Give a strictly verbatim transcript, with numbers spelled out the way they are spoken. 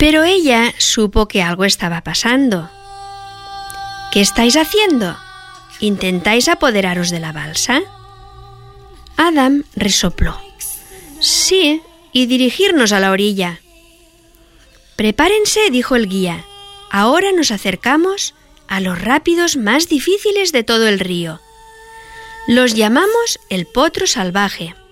Pero ella supo que algo estaba pasando. ¿Qué estáis haciendo? ¿Intentáis apoderaros de la balsa? Adam resopló. Sí, y dirigirnos a la orilla. Prepárense, dijo el guía. Ahora nos acercamos a los rápidos más difíciles de todo el río. Los llamamos el Potro Salvaje.